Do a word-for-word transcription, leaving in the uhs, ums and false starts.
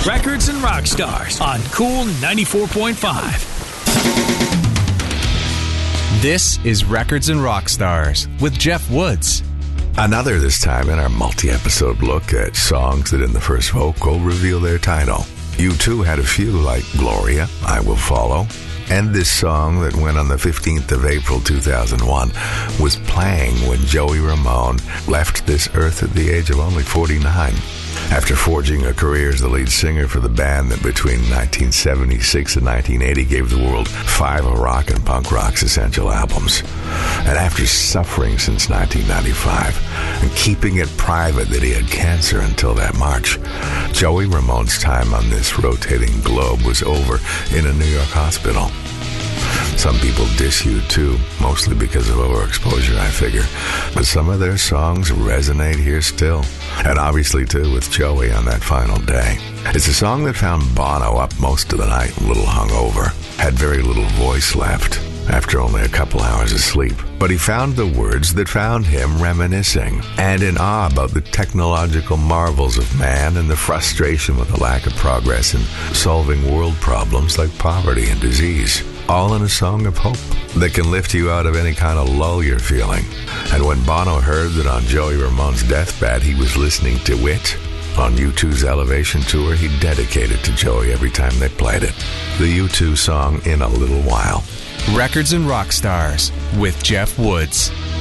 Records and Rock Stars on Cool ninety-four point five. This is Records and Rock Stars with Jeff Woods. Another this time in our multi-episode look at songs that in the first vocal reveal their title. U two had a few like Gloria, I Will Follow, and this song that went on the fifteenth of April two thousand one was playing when Joey Ramone left this earth at the age of only forty-nine. After forging a career as the lead singer for the band that between nineteen seventy-six and nineteen eighty gave the world five of rock and punk rock's essential albums. And after suffering since nineteen ninety-five and keeping it private that he had cancer until that March, Joey Ramone's time on this rotating globe was over in a New York hospital. Some people diss U two, mostly because of overexposure, I figure. But some of their songs resonate here still. And obviously, too, with Joey on that final day. It's a song that found Bono up most of the night, a little hungover. Had very little voice left after only a couple hours of sleep. But he found the words that found him reminiscing and in awe about the technological marvels of man and the frustration with the lack of progress in solving world problems like poverty and disease. All in a song of hope that can lift you out of any kind of lull you're feeling. And when Bono heard that on Joey Ramone's deathbed he was listening to it on U two's Elevation Tour, he dedicated to Joey every time they played it. The U two song In a Little While. Records and Rock Stars with Jeff Woods.